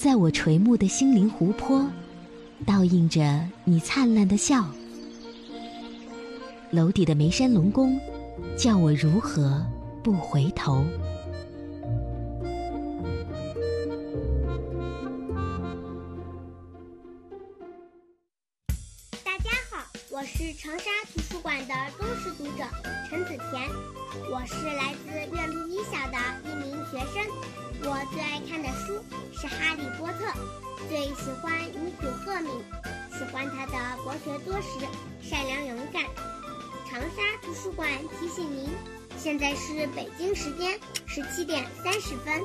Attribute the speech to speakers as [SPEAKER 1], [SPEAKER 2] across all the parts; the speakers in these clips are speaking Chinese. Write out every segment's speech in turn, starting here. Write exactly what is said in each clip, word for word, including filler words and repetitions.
[SPEAKER 1] 在我垂暮的心灵湖泊，倒映着你灿烂的笑。楼底的眉山龙宫，叫我如何不回头。
[SPEAKER 2] 大家好，我是长沙图书馆的忠实读者陈子田，我是来自院路一小的一名学生。我最爱看的书是《哈利波特》，最喜欢女主赫敏，喜欢她的博学多识、善良勇敢。长沙图书馆提醒您，现在是北京时间十七点三十分。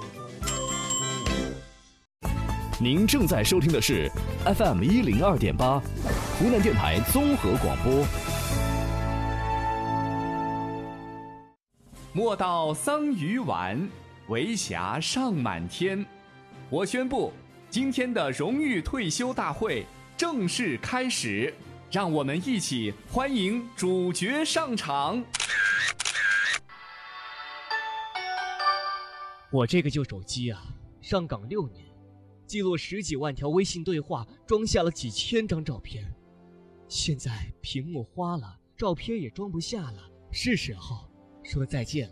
[SPEAKER 3] 您正在收听的是 F M 一零二点八，湖南电台综合广播。莫道桑榆晚，为霞尚满天。我宣布，今天的荣誉退休大会正式开始，让我们一起欢迎主角上场。
[SPEAKER 4] 我这个旧手机啊，上岗六年，记录十几万条微信对话，装下了几千张照片。现在屏幕花了，照片也装不下了，是时候说再见了。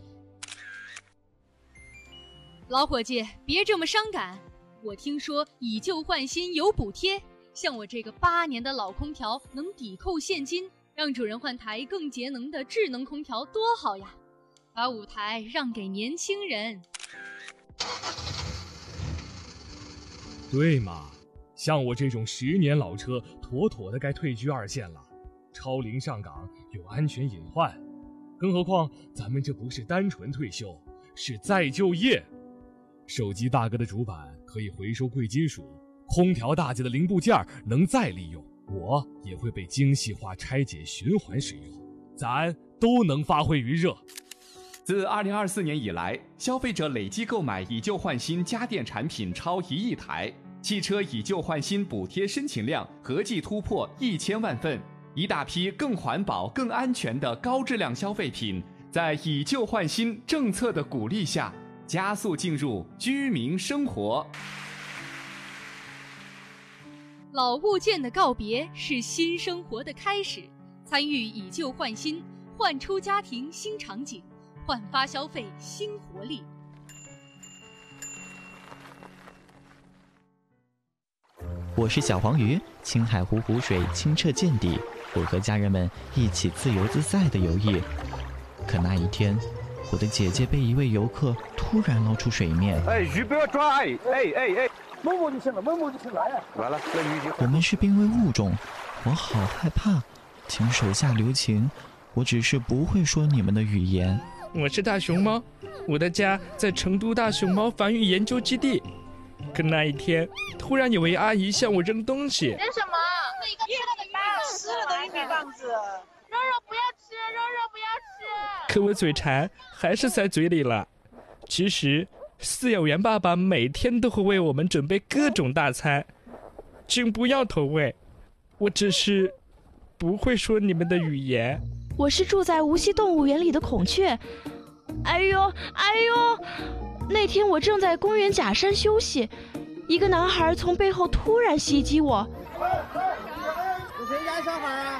[SPEAKER 5] 老伙计，别这么伤感。我听说以旧换新有补贴，像我这个八年的老空调能抵扣现金，让主人换台更节能的智能空调多好呀！把舞台让给年轻人。
[SPEAKER 6] 对嘛，像我这种十年老车，妥妥的该退居二线了。超龄上岗有安全隐患，更何况咱们这不是单纯退休，是再就业。手机大哥的主板可以回收贵金属，空调大姐的零部件能再利用，我也会被精细化拆解循环使用，咱都能发挥余热。
[SPEAKER 3] 自二零二四年以来，消费者累计购买以旧换新家电产品超一亿台，汽车以旧换新补贴申请量合计突破一千万份，一大批更环保、更安全的高质量消费品，在以旧换新政策的鼓励下，加速进入居民生活。
[SPEAKER 5] 老物件的告别是新生活的开始，参与以旧换新，焕出家庭新场景，焕发消费新活力。
[SPEAKER 7] 我是小黄鱼，青海湖湖水清澈见底，我和家人们一起自由自在地游弋。可那一天，我的姐姐被一位游客突然捞出水面。
[SPEAKER 8] 哎，鱼不要抓！哎哎哎哎，摸摸就行了，摸摸就行了。哎，完了，这鱼就……
[SPEAKER 7] 我们是濒危物种，我好害怕，请手下留情，我只是不会说你们的语言。
[SPEAKER 9] 我是大熊猫，我的家在成都大熊猫繁育研究基地。可那一天，突然有位阿姨向我扔东西。
[SPEAKER 10] 扔什么？那一个吃了的鱼，吃了的玉米棒子。肉肉不要吃，肉肉不要吃。
[SPEAKER 9] 可我嘴馋，还是塞嘴里了。其实，饲养员爸爸每天都会为我们准备各种大餐，请不要投喂。我只是不会说你们的语言。
[SPEAKER 11] 我是住在无锡动物园里的孔雀。哎呦哎呦！那天我正在公园假山休息，一个男孩从背后突然袭击我。
[SPEAKER 12] 是谁家小孩啊？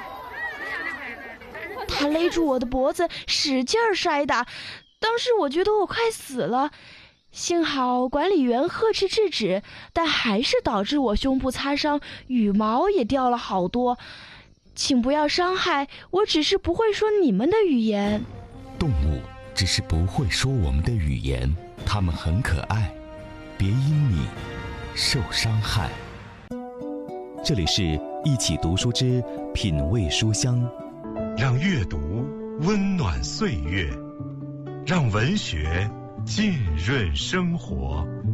[SPEAKER 11] 他勒住我的脖子，使劲摔打。当时我觉得我快死了，幸好管理员呵斥制止，但还是导致我胸部擦伤，羽毛也掉了好多。请不要伤害，我只是不会说你们的语言。
[SPEAKER 13] 动物只是不会说我们的语言，它们很可爱，别因你受伤害。这里是一起读书之品味书香，
[SPEAKER 14] 让阅读温暖岁月，让文学浸润生活。